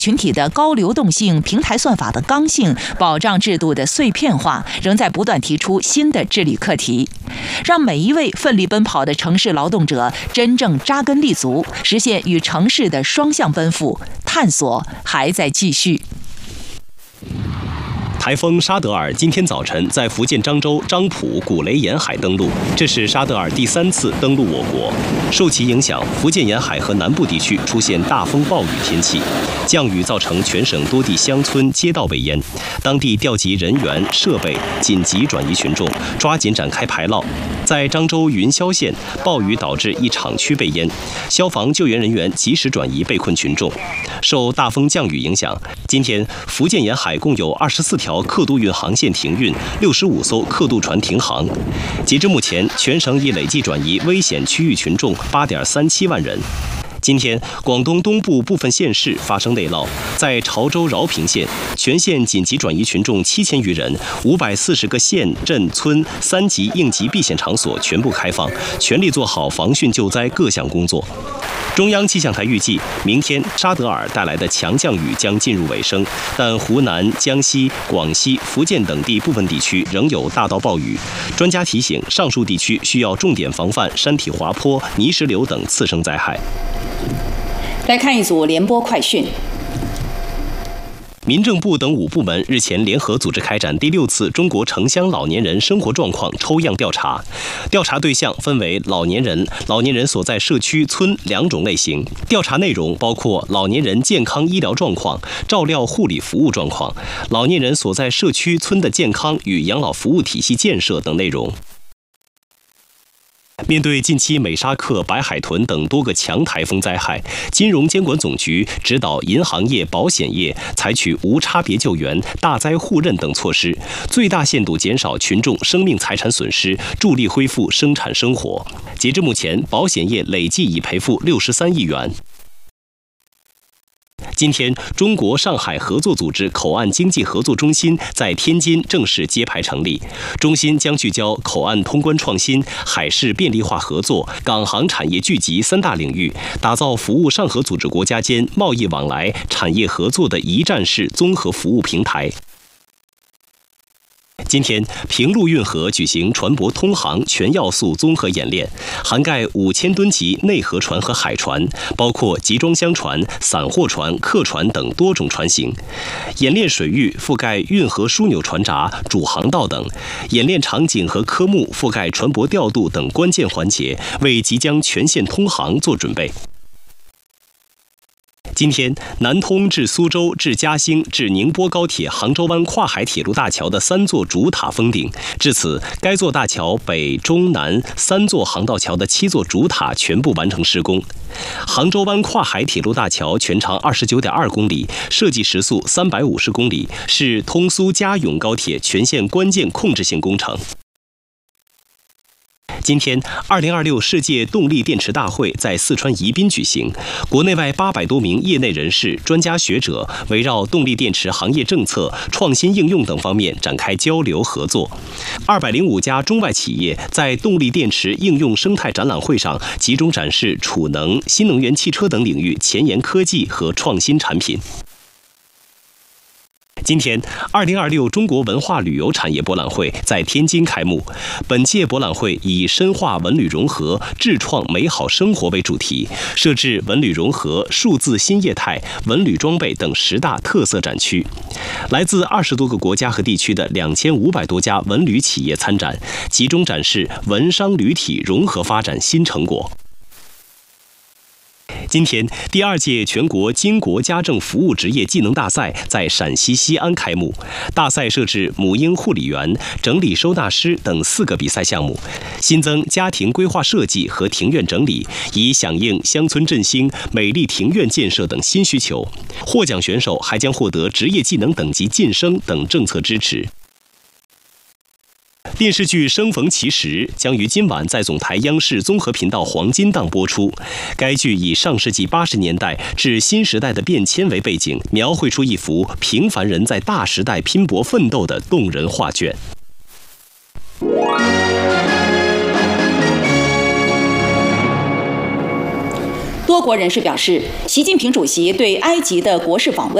群体的高流动性、平台算法的刚性、保障制度的碎片化，仍在不断提出新的治理课题，让每一位奋力奔跑的城市劳动者真正扎根立足，实现与城市的双向奔赴，探索还在继续。 台风沙德尔今天早晨在福建漳州漳浦古雷沿海登陆，这是沙德尔第3次登陆我国。受其影响，福建沿海和南部地区出现大风暴雨天气，降雨造成全省多地乡村街道被淹，当地调集人员设备，紧急转移群众，抓紧展开排涝。在漳州云霄县，暴雨导致一厂区被淹，消防救援人员及时转移被困群众。受大风降雨影响，今天福建沿海共有24条客渡运航线停运，65艘客渡船停航。截至目前，全省已累计转移危险区域群众8.37万人。今天，广东东部部分县市发生内涝，在潮州饶平县，全县紧急转移群众7000余人，540个县镇村3级应急避险场所全部开放，全力做好防汛救灾各项工作。中央气象台预计，明天沙德尔带来的强降雨将进入尾声，但湖南、江西、广西、福建等地部分地区仍有大到暴雨。专家提醒，上述地区需要重点防范山体滑坡、泥石流等次生灾害。 来看一组联播快讯。 民政部等5部门日前联合组织开展第6次中国城乡老年人生活状况抽样调查，调查对象分为老年人、老年人所在社区村2种类型。调查内容包括老年人健康医疗状况、照料护理服务状况、老年人所在社区村的健康与养老服务体系建设等内容。面对近期美沙克、白海豚等多个强台风灾害，金融监管总局指导银行业、保险业采取无差别救援、大灾互认等措施，最大限度减少群众生命财产损失，助力恢复生产生活。截至目前，保险业累计已赔付63亿元。今天，中国上海合作组织口岸经济合作中心在天津正式揭牌成立。中心将聚焦口岸通关创新、海事便利化合作、港航产业聚集3大领域，打造服务上合组织国家间贸易往来、产业合作的一站式综合服务平台。今天，平陆运河举行船舶通航全要素综合演练，涵盖5000吨级内河船和海船，包括集装箱船、散货船、客船等多种船型。演练水域覆盖运河枢纽船闸、主航道等，演练场景和科目覆盖船舶调度等关键环节，为即将全线通航做准备。今天，南通至苏州至嘉兴至宁波高铁杭州湾跨海铁路大桥的3座主塔封顶，至此，该座大桥北、中、南3座航道桥的7座主塔全部完成施工。杭州湾跨海铁路大桥全长29.2公里，设计时速350公里，是通苏嘉永高铁全线关键控制性工程。今天，2026世界动力电池大会在四川宜宾举行，国内外800多名业内人士、专家学者围绕动力电池行业政策、创新应用等方面展开交流合作。205家中外企业在动力电池应用生态展览会上集中展示储能、新能源汽车等领域前沿科技和创新产品。今天，2026中国文化旅游产业博览会在天津开幕。本届博览会以深化文旅融合、智创美好生活为主题，设置文旅融合、数字新业态、文旅装备等10大特色展区。来自20多个国家和地区的2500多家文旅企业参展，集中展示文商旅体融合发展新成果。今天，第2届全国经国家政服务职业技能大赛在陕西西安开幕。大赛设置母婴护理员、整理收纳师等4个比赛项目，新增家庭规划设计和庭院整理，以响应乡村振兴、美丽庭院建设等新需求。获奖选手还将获得职业技能等级晋升等政策支持。电视剧《生逢其时》将于今晚在总台央视综合频道黄金档播出。该剧以上世纪80年代至新时代的变迁为背景，描绘出一幅平凡人在大时代拼搏奋斗的动人画卷。 多多国人士表示，习近平主席对埃及的国事访问